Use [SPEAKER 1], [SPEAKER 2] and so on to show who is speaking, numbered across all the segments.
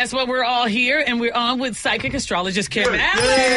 [SPEAKER 1] guess what? We're all here, and we're on with psychic astrologist Kim Allen.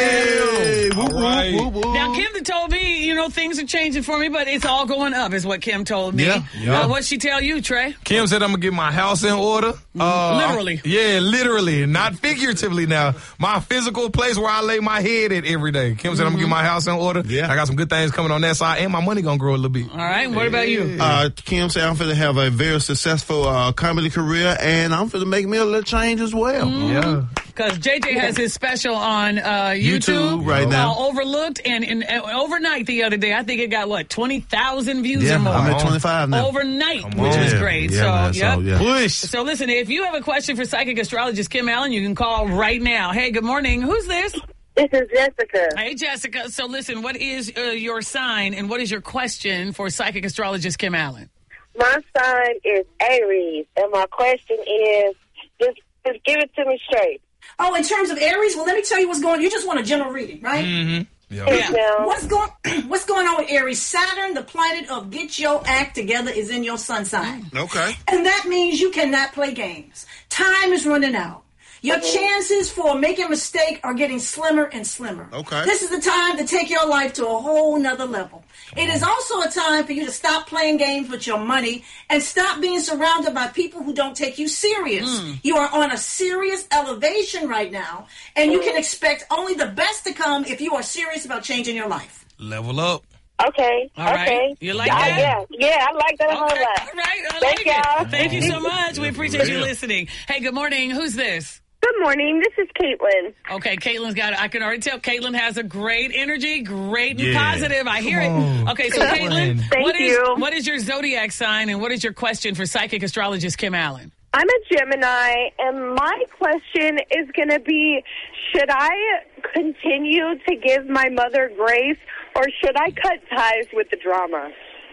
[SPEAKER 2] Hey,
[SPEAKER 3] All right.
[SPEAKER 1] Now, Kim told me, things are changing for me, but it's all going up, is what Kim told me.
[SPEAKER 2] Yeah.
[SPEAKER 1] What'd she tell you, Trey?
[SPEAKER 3] Kim said I'm going to get my house in order.
[SPEAKER 1] Literally.
[SPEAKER 3] Yeah, literally. Not figuratively now. My physical place where I lay my head at every day. Kim said I'm going to get my house in order.
[SPEAKER 2] Yeah.
[SPEAKER 3] I got some good things coming on that side, and my money going to grow a little bit.
[SPEAKER 1] All right, what about you?
[SPEAKER 2] Kim said I'm finna have a very successful comedy career, and I'm finna make me a little change as well.
[SPEAKER 3] Yeah.
[SPEAKER 1] Because JJ has his special on YouTube
[SPEAKER 2] right now.
[SPEAKER 1] Overlooked, and overnight the other day, I think it got, 20,000 views or more?
[SPEAKER 2] I'm at 25 now.
[SPEAKER 1] Overnight,
[SPEAKER 3] Come
[SPEAKER 1] which
[SPEAKER 3] on.
[SPEAKER 1] was great.
[SPEAKER 2] Yeah,
[SPEAKER 1] So,
[SPEAKER 2] man,
[SPEAKER 1] yep.
[SPEAKER 3] Push.
[SPEAKER 1] So listen, if you have a question for psychic astrologist Kim Allen, you can call right now. Hey, good morning. Who's this?
[SPEAKER 4] This is Jessica.
[SPEAKER 1] Hey, Jessica. So listen, what is your sign and what is your question for psychic astrologist Kim Allen?
[SPEAKER 4] My sign is Aries, and my question is, just give it to me straight.
[SPEAKER 5] Oh, in terms of Aries, well, let me tell you what's going on. You just want a general reading, right?
[SPEAKER 3] Yeah.
[SPEAKER 4] Yes, ma'am.
[SPEAKER 5] What's going on with Aries? Saturn, the planet of get your act together, is in your sun sign.
[SPEAKER 2] Okay.
[SPEAKER 5] And that means you cannot play games. Time is running out. Your chances for making a mistake are getting slimmer and slimmer.
[SPEAKER 2] Okay.
[SPEAKER 5] This is the time to take your life to a whole nother level. It is also a time for you to stop playing games with your money and stop being surrounded by people who don't take you serious. You are on a serious elevation right now, and you can expect only the best to come if you are serious about changing your life.
[SPEAKER 3] Level up.
[SPEAKER 4] Okay.
[SPEAKER 1] All right.
[SPEAKER 4] Okay.
[SPEAKER 1] You like that?
[SPEAKER 4] Yeah, I like that a whole
[SPEAKER 1] Okay.
[SPEAKER 4] lot.
[SPEAKER 1] All right. I
[SPEAKER 4] Thank
[SPEAKER 1] like
[SPEAKER 4] y'all.
[SPEAKER 1] it. Thank you so much. We appreciate you listening. Hey, good morning. Who's this?
[SPEAKER 4] Good morning. This is Caitlin.
[SPEAKER 1] Okay, Caitlin's got it. I can already tell Caitlin has a great energy, great and
[SPEAKER 2] Yeah.
[SPEAKER 1] positive. I hear
[SPEAKER 3] Come
[SPEAKER 1] it.
[SPEAKER 3] on.
[SPEAKER 1] Okay, so Caitlin,
[SPEAKER 4] Thank you.
[SPEAKER 1] what is your zodiac sign and what is your question for psychic astrologist Kim Allen?
[SPEAKER 4] I'm a Gemini, and my question is going to be, should I continue to give my mother grace, or should I cut ties with the drama?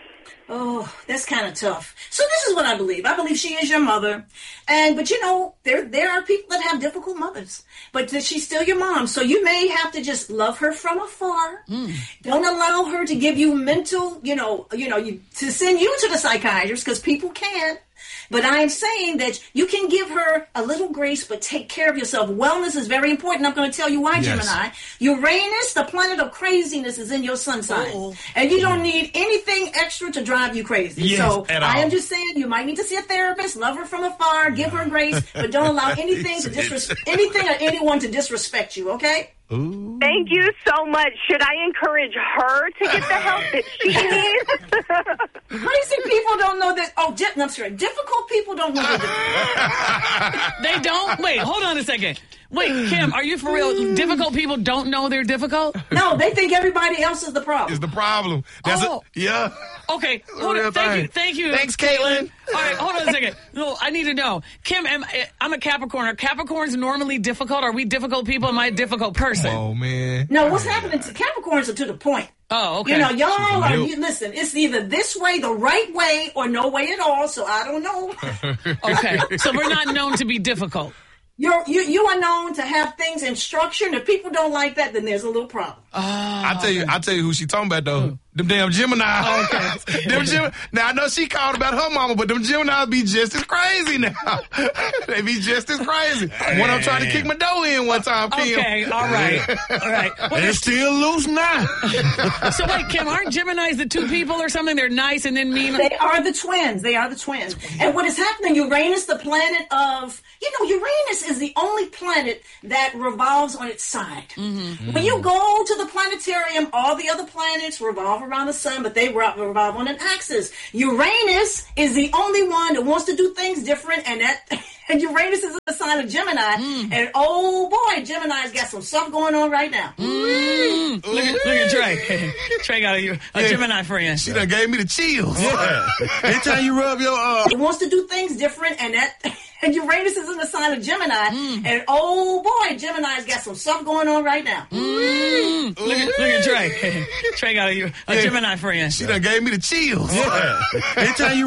[SPEAKER 5] Oh, that's kind of tough. So this is what I believe. I believe she is your mother. But there are people that have difficult mothers. But she's still your mom. So you may have to just love her from afar. Don't allow her to give you mental, to send you to the psychiatrist, because people can. But I am saying that you can give her a little grace, but take care of yourself. Wellness is very important. I'm going to tell you why,
[SPEAKER 3] Yes.
[SPEAKER 5] Gemini. Uranus, the planet of craziness, is in your sun sign.
[SPEAKER 1] Uh-oh.
[SPEAKER 5] And you don't need anything extra to drive you crazy.
[SPEAKER 3] Yes,
[SPEAKER 5] So
[SPEAKER 3] at
[SPEAKER 5] I
[SPEAKER 3] all.
[SPEAKER 5] am just saying you might need to see a therapist, love her from afar, give her grace, but don't allow anything anything or anyone to disrespect you, okay?
[SPEAKER 2] Ooh.
[SPEAKER 4] Thank you so much. Should I encourage her to get the help that she needs?
[SPEAKER 5] Crazy people don't know that. I'm sorry. Difficult people don't know that.
[SPEAKER 1] They don't? Wait, hold on a second. Wait, Kim, are you for real? Difficult people don't know they're difficult?
[SPEAKER 5] No, they think everybody else is the problem.
[SPEAKER 3] Is the problem. Yeah.
[SPEAKER 1] Okay, hold
[SPEAKER 3] Real
[SPEAKER 1] on.
[SPEAKER 3] thing.
[SPEAKER 1] Thank you.
[SPEAKER 3] Thanks, Caitlin.
[SPEAKER 1] All right, hold on a second. No, I need to know. Kim, I'm a Capricorn. Are Capricorns normally difficult? Are we difficult people? Am I a difficult person?
[SPEAKER 3] Oh, man.
[SPEAKER 5] No, what's happening to Capricorns are to the point.
[SPEAKER 1] Oh, okay.
[SPEAKER 5] Listen, it's either this way, the right way, or no way at all, so I don't know.
[SPEAKER 1] Okay, so we're not known to be difficult.
[SPEAKER 5] You are known to have things in structure, and if people don't like that, then there's a little problem.
[SPEAKER 3] I tell you who she talking about though. Them damn Gemini.
[SPEAKER 1] Okay.
[SPEAKER 3] Now I know she called about her mama, but them Gemini be just as crazy now. They be just as crazy. One of them tried to kick my dough in one time, Kim.
[SPEAKER 1] Okay, all right. Well,
[SPEAKER 2] They're still loose now.
[SPEAKER 1] so wait, Kim, aren't Geminis the two people or something? They're nice and then mean?
[SPEAKER 5] They are the twins. And what is happening, Uranus, the planet of, Uranus is the only planet that revolves on its side.
[SPEAKER 1] Mm-hmm.
[SPEAKER 5] When you go to the planetarium, all the other planets revolve around the sun, but they revolve on an axis. Uranus is the only one that wants to do things different, and Uranus is a sign of Gemini. And oh boy, Gemini's got some stuff going on right now.
[SPEAKER 1] Look at Trey. Trey got a Gemini friend.
[SPEAKER 3] She done gave me the chills.
[SPEAKER 2] Yeah. Anytime you rub your
[SPEAKER 5] It wants to do things different, and Uranus is in the sign of Gemini. And oh boy, Gemini's got some stuff going on right now.
[SPEAKER 1] Look at Trey. Trey got a Gemini friend.
[SPEAKER 3] She done gave me the chills.
[SPEAKER 2] Anytime you